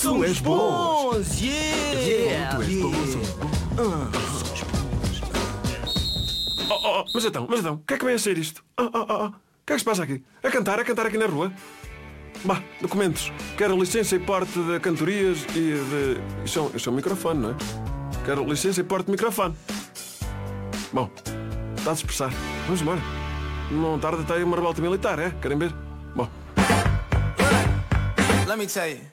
somos és bons. Yeah! Tu és bom, Mas então, o que é que vem a ser isto? O que é que se passa aqui? A cantar aqui na rua? Bah, documentos. Quero licença e porte de cantorias e de... Isso é um microfone, não é? Quero licença e porte de microfone. Bom, está a dispersar. Vamos embora. Não tarda até aí uma revolta militar, é? Querem ver? Bom. Let me tell you.